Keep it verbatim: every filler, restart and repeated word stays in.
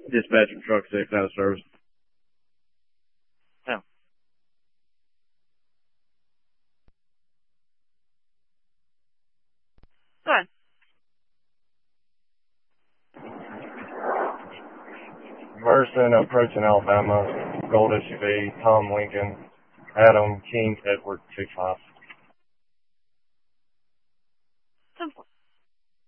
Dispatching truck six out of service. Yeah. Go ahead. Merson approaching Alabama. Gold S U V. Tom Lincoln. Adam King Edward two five. Simple.